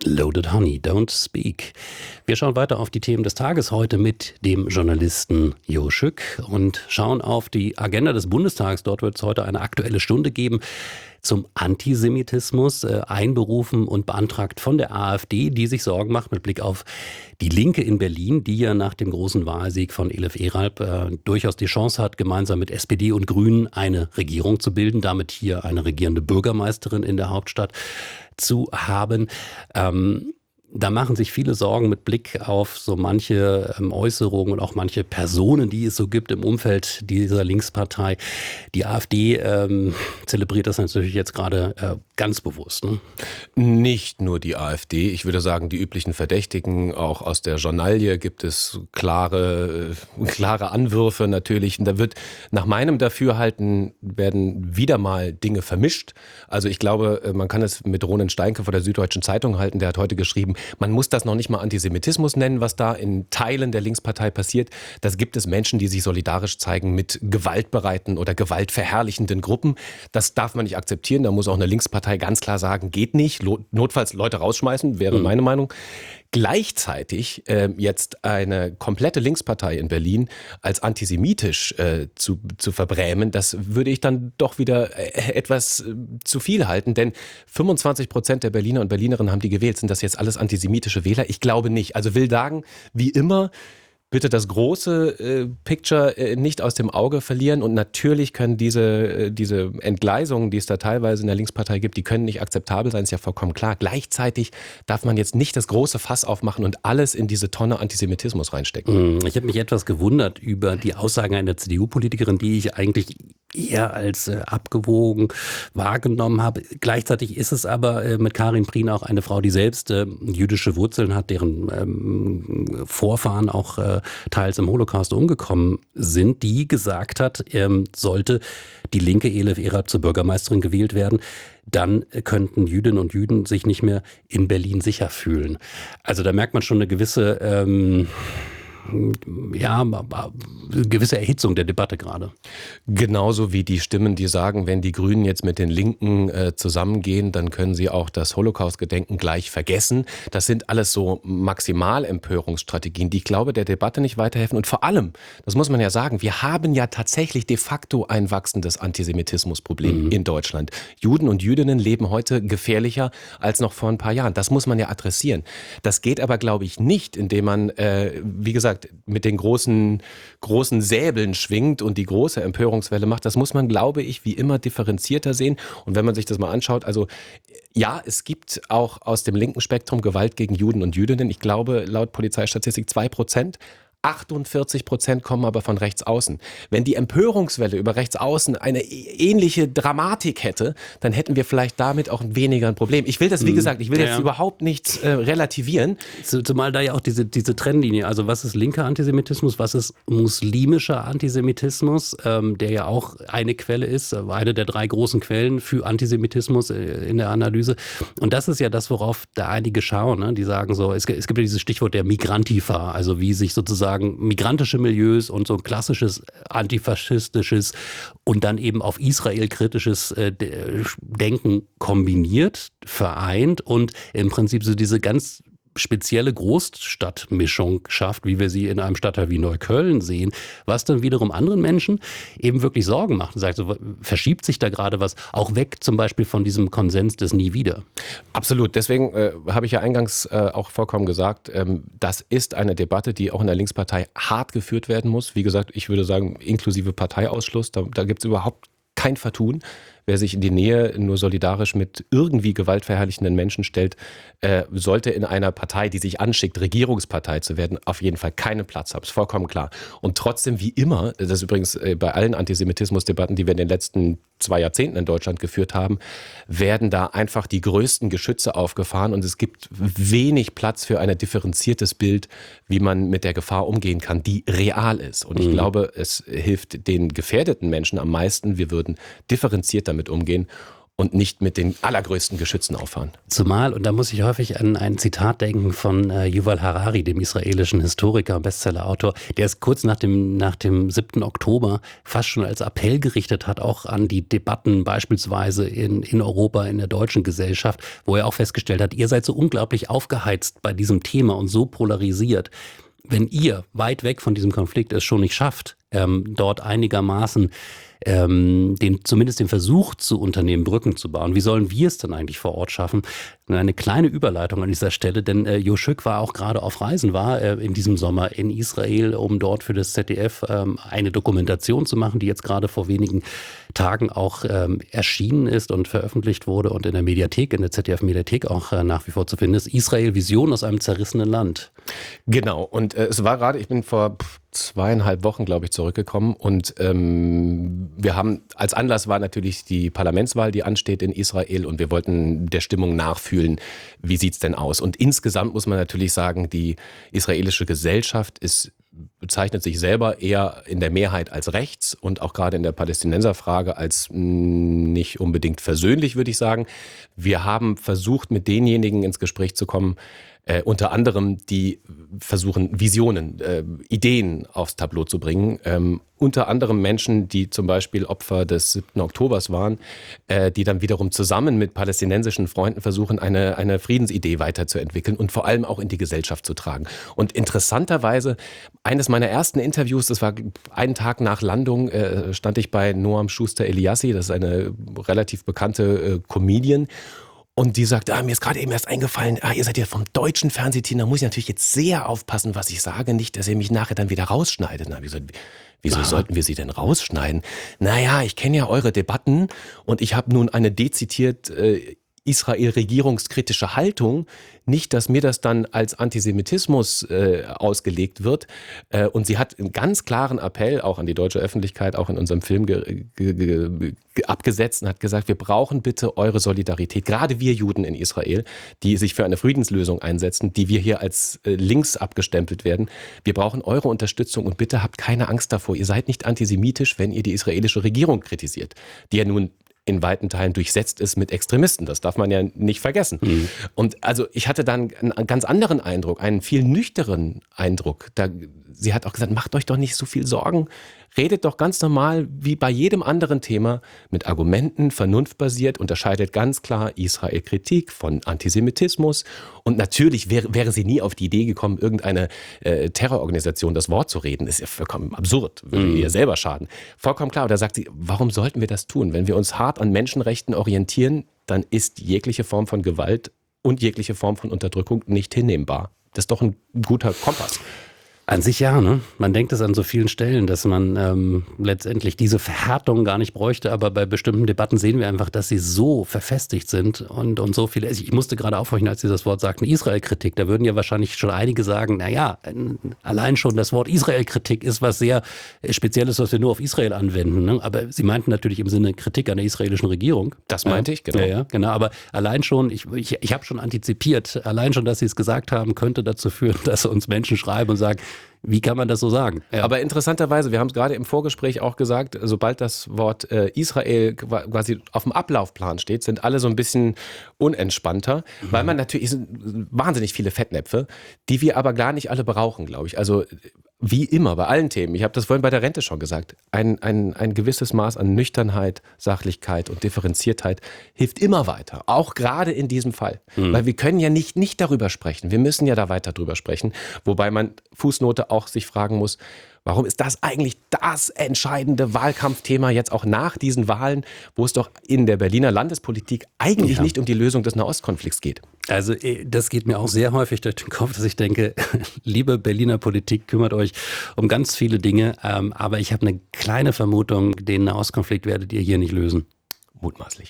Loaded Honey, don't speak. Wir schauen weiter auf die Themen des Tages heute mit dem Journalisten Jo Schück und schauen auf die Agenda des Bundestags. Dort wird es heute eine aktuelle Stunde geben zum Antisemitismus, einberufen und beantragt von der AfD, die sich Sorgen macht mit Blick auf die Linke in Berlin, die ja nach dem großen Wahlsieg von Elif Eralp durchaus die Chance hat, gemeinsam mit SPD und Grünen eine Regierung zu bilden, damit hier eine regierende Bürgermeisterin in der Hauptstadt zu haben. Da machen sich viele Sorgen mit Blick auf so manche Äußerungen und auch manche Personen, die es so gibt im Umfeld dieser Linkspartei. Die AfD zelebriert das natürlich jetzt gerade ganz bewusst. Ne? Nicht nur die AfD, ich würde sagen, die üblichen Verdächtigen, auch aus der Journalie gibt es klare Anwürfe natürlich. Und da wird nach meinem Dafürhalten werden wieder mal Dinge vermischt. Also ich glaube, man kann es mit Ronen Steinke von der Süddeutschen Zeitung halten, der hat heute geschrieben, man muss das noch nicht mal Antisemitismus nennen, was da in Teilen der Linkspartei passiert. Das gibt es Menschen, die sich solidarisch zeigen mit gewaltbereiten oder gewaltverherrlichenden Gruppen. Das darf man nicht akzeptieren. Da muss auch eine Linkspartei ganz klar sagen, geht nicht. Notfalls Leute rausschmeißen, wäre meine Meinung. Gleichzeitig jetzt eine komplette Linkspartei in Berlin als antisemitisch zu verbrämen, das würde ich dann doch wieder etwas zu viel halten, denn 25% der Berliner und Berlinerinnen haben die gewählt. Sind das jetzt alles antisemitische Wähler? Ich glaube nicht. Also will sagen, wie immer, bitte das große Picture nicht aus dem Auge verlieren und natürlich können diese Entgleisungen, die es da teilweise in der Linkspartei gibt, die können nicht akzeptabel sein, ist ja vollkommen klar. Gleichzeitig darf man jetzt nicht das große Fass aufmachen und alles in diese Tonne Antisemitismus reinstecken. Ich habe mich etwas gewundert über die Aussagen einer CDU-Politikerin, die ich eigentlich eher als abgewogen wahrgenommen habe. Gleichzeitig ist es aber mit Karin Prien auch eine Frau, die selbst jüdische Wurzeln hat, deren Vorfahren auch teils im Holocaust umgekommen sind, die gesagt hat, sollte die linke Elif Eralp zur Bürgermeisterin gewählt werden, dann könnten Jüdinnen und Juden sich nicht mehr in Berlin sicher fühlen. Also da merkt man schon eine gewisse gewisse Erhitzung der Debatte gerade. Genauso wie die Stimmen, die sagen, wenn die Grünen jetzt mit den Linken zusammengehen, dann können sie auch das Holocaust-Gedenken gleich vergessen. Das sind alles so Maximalempörungsstrategien, die, ich glaube, der Debatte nicht weiterhelfen. Und vor allem, das muss man ja sagen, wir haben ja tatsächlich de facto ein wachsendes Antisemitismusproblem in Deutschland. Juden und Jüdinnen leben heute gefährlicher als noch vor ein paar Jahren. Das muss man ja adressieren. Das geht aber, glaube ich, nicht, indem man, wie gesagt, mit den großen Säbeln schwingt und die große Empörungswelle macht. Das muss man, glaube ich, wie immer differenzierter sehen. Und wenn man sich das mal anschaut, also ja, es gibt auch aus dem linken Spektrum Gewalt gegen Juden und Jüdinnen. Ich glaube, laut Polizeistatistik 2%. 48% kommen aber von rechts außen. Wenn die Empörungswelle über rechts außen eine ähnliche Dramatik hätte, dann hätten wir vielleicht damit auch weniger ein Problem. Ich will das, wie gesagt, jetzt überhaupt nichts relativieren. Zumal da ja auch diese Trennlinie, also was ist linker Antisemitismus, was ist muslimischer Antisemitismus, der ja auch eine Quelle ist, eine der 3 großen Quellen für Antisemitismus in der Analyse. Und das ist ja das, worauf da einige schauen, ne? Die sagen so, es gibt ja dieses Stichwort der Migrantifa, also wie sich sozusagen migrantische Milieus und so ein klassisches antifaschistisches und dann eben auf Israel-kritisches Denken kombiniert, vereint und im Prinzip so diese ganz spezielle Großstadtmischung schafft, wie wir sie in einem Stadtteil wie Neukölln sehen, was dann wiederum anderen Menschen eben wirklich Sorgen macht. Sagt so, verschiebt sich da gerade was auch weg, zum Beispiel von diesem Konsens des Nie wieder. Absolut. Deswegen habe ich ja eingangs auch vollkommen gesagt, das ist eine Debatte, die auch in der Linkspartei hart geführt werden muss. Wie gesagt, ich würde sagen, inklusive Parteiausschluss, da gibt es überhaupt kein Vertun. Wer sich in die Nähe nur solidarisch mit irgendwie gewaltverherrlichenden Menschen stellt, sollte in einer Partei, die sich anschickt, Regierungspartei zu werden, auf jeden Fall keinen Platz haben. Ist vollkommen klar. Und trotzdem, wie immer, das ist übrigens bei allen Antisemitismusdebatten, die wir in den letzten 2 Jahrzehnten in Deutschland geführt haben, werden da einfach die größten Geschütze aufgefahren und es gibt wenig Platz für ein differenziertes Bild, wie man mit der Gefahr umgehen kann, die real ist. Und ich glaube, es hilft den gefährdeten Menschen am meisten. Wir würden differenziert damit umgehen. und nicht mit den allergrößten Geschützen auffahren. Zumal, und da muss ich häufig an ein Zitat denken von Yuval Harari, dem israelischen Historiker und Bestsellerautor, der es kurz nach dem 7. Oktober fast schon als Appell gerichtet hat, auch an die Debatten beispielsweise in Europa, in der deutschen Gesellschaft, wo er auch festgestellt hat, ihr seid so unglaublich aufgeheizt bei diesem Thema und so polarisiert. Wenn ihr weit weg von diesem Konflikt es schon nicht schafft, dort einigermaßen zumindest den Versuch zu unternehmen, Brücken zu bauen. Wie sollen wir es dann eigentlich vor Ort schaffen? Eine kleine Überleitung an dieser Stelle, denn Yoshuk war auch gerade auf Reisen, war in diesem Sommer in Israel, um dort für das ZDF eine Dokumentation zu machen, die jetzt gerade vor wenigen Tagen auch erschienen ist und veröffentlicht wurde und in der Mediathek, in der ZDF-Mediathek auch nach wie vor zu finden ist. Israel, Vision aus einem zerrissenen Land. Genau, und es war gerade, ich bin vor 2,5 Wochen, glaube ich, zurückgekommen und wir haben, als Anlass war natürlich die Parlamentswahl, die ansteht in Israel und wir wollten der Stimmung nachfühlen, wie sieht's denn aus? Und insgesamt muss man natürlich sagen, die israelische Gesellschaft bezeichnet sich selber eher in der Mehrheit als rechts und auch gerade in der Palästinenserfrage als nicht unbedingt versöhnlich, würde ich sagen. Wir haben versucht, mit denjenigen ins Gespräch zu kommen, unter anderem, die versuchen, Visionen, Ideen aufs Tableau zu bringen. Unter anderem Menschen, die zum Beispiel Opfer des 7. Oktobers waren, die dann wiederum zusammen mit palästinensischen Freunden versuchen, eine Friedensidee weiterzuentwickeln und vor allem auch in die Gesellschaft zu tragen. Und interessanterweise, eines meiner ersten Interviews, das war einen Tag nach Landung, stand ich bei Noam Schuster-Eliassi, das ist eine relativ bekannte Comedian. Und die sagt, mir ist gerade eben erst eingefallen, ihr seid ja vom deutschen Fernsehteam, da muss ich natürlich jetzt sehr aufpassen, was ich sage, nicht, dass ihr mich nachher dann wieder rausschneidet. Na, wieso sollten wir sie denn rausschneiden? Naja, ich kenne ja eure Debatten und ich habe nun eine dezidiert Israel-regierungskritische Haltung. Nicht, dass mir das dann als Antisemitismus ausgelegt wird. Und sie hat einen ganz klaren Appell auch an die deutsche Öffentlichkeit, auch in unserem Film abgesetzt und hat gesagt, wir brauchen bitte eure Solidarität, gerade wir Juden in Israel, die sich für eine Friedenslösung einsetzen, die wir hier als links abgestempelt werden. Wir brauchen eure Unterstützung und bitte habt keine Angst davor. Ihr seid nicht antisemitisch, wenn ihr die israelische Regierung kritisiert, die ja nun in weiten Teilen durchsetzt ist mit Extremisten. Das darf man ja nicht vergessen. Mhm. Und also ich hatte dann einen ganz anderen Eindruck, einen viel nüchterneren Eindruck. Sie hat auch gesagt, macht euch doch nicht so viel Sorgen. Redet doch ganz normal wie bei jedem anderen Thema mit Argumenten, vernunftbasiert, unterscheidet ganz klar Israel-Kritik von Antisemitismus. Und natürlich wäre sie nie auf die Idee gekommen, irgendeine Terrororganisation das Wort zu reden. Das ist ja vollkommen absurd, würde ihr selber schaden. Vollkommen klar. Und da sagt sie, warum sollten wir das tun? Wenn wir uns hart an Menschenrechten orientieren, dann ist jegliche Form von Gewalt und jegliche Form von Unterdrückung nicht hinnehmbar. Das ist doch ein guter Kompass. An sich ja, ne? Man denkt es an so vielen Stellen, dass man letztendlich diese Verhärtung gar nicht bräuchte, aber bei bestimmten Debatten sehen wir einfach, dass sie so verfestigt sind und so viele. Ich musste gerade aufhorchen, als Sie das Wort sagten, Israel-Kritik. Da würden ja wahrscheinlich schon einige sagen, naja, allein schon das Wort Israel-Kritik ist was sehr Spezielles, was wir nur auf Israel anwenden. Ne? Aber Sie meinten natürlich im Sinne Kritik an der israelischen Regierung. Das meinte ich, genau. Ja, genau. Aber allein schon, ich habe schon antizipiert, allein schon, dass Sie es gesagt haben, könnte dazu führen, dass uns Menschen schreiben und sagen, wie kann man das so sagen? Ja. Aber interessanterweise, wir haben es gerade im Vorgespräch auch gesagt, sobald das Wort Israel quasi auf dem Ablaufplan steht, sind alle so ein bisschen unentspannter, weil man natürlich, es sind wahnsinnig viele Fettnäpfe, die wir aber gar nicht alle brauchen, glaube ich. Also wie immer bei allen Themen, ich habe das vorhin bei der Rente schon gesagt, ein gewisses Maß an Nüchternheit, Sachlichkeit und Differenziertheit hilft immer weiter, auch gerade in diesem Fall. Weil wir können ja nicht darüber sprechen, wir müssen ja da weiter drüber sprechen, wobei man Fußnote auch sich fragen muss, warum ist das eigentlich das entscheidende Wahlkampfthema jetzt auch nach diesen Wahlen, wo es doch in der Berliner Landespolitik eigentlich nicht um die Lösung des Nahostkonflikts geht? Also das geht mir auch sehr häufig durch den Kopf, dass ich denke, liebe Berliner Politik, kümmert euch um ganz viele Dinge, aber ich habe eine kleine Vermutung, den Nahostkonflikt werdet ihr hier nicht lösen. Mutmaßlich.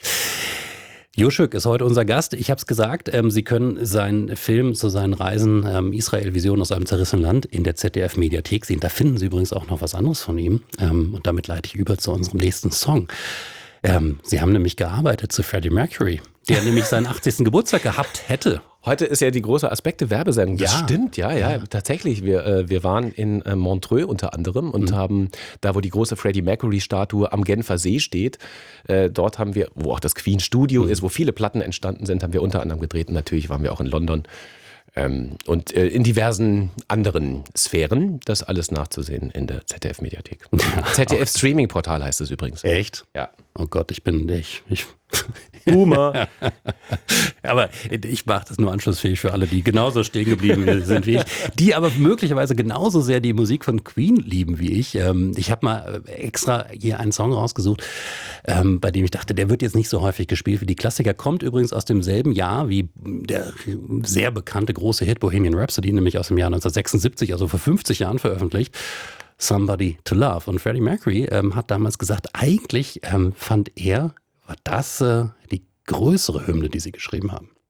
Yoshuk ist heute unser Gast. Ich habe es gesagt, Sie können seinen Film zu seinen Reisen Israel Vision aus einem zerrissenen Land in der ZDF-Mediathek sehen. Da finden Sie übrigens auch noch was anderes von ihm. Und damit leite ich über zu unserem nächsten Song. Sie haben nämlich gearbeitet zu Freddie Mercury, der nämlich seinen 80. Geburtstag gehabt hätte. Heute ist ja die große Aspekte-Werbesendung. Das stimmt, ja. Tatsächlich. Wir waren in Montreux unter anderem und haben da, wo die große Freddie Mercury-Statue am Genfer See steht, dort haben wir, wo auch das Queen-Studio ist, wo viele Platten entstanden sind, haben wir unter anderem gedreht. Und natürlich waren wir auch in London und in diversen anderen Sphären. Das alles nachzusehen in der ZDF-Mediathek. ZDF-Streaming-Portal heißt es übrigens. Echt? Ja. Oh Gott, ich Boomer. Aber ich mache das nur anschlussfähig für alle, die genauso stehen geblieben sind wie ich, die aber möglicherweise genauso sehr die Musik von Queen lieben wie ich. Ich habe mal extra hier einen Song rausgesucht, bei dem ich dachte, der wird jetzt nicht so häufig gespielt wie die Klassiker. Kommt übrigens aus demselben Jahr wie der sehr bekannte große Hit Bohemian Rhapsody, nämlich aus dem Jahr 1976, also vor 50 Jahren veröffentlicht. Somebody to Love. Und Freddie Mercury hat damals gesagt, eigentlich fand er, war das die größere Hymne, die sie geschrieben haben.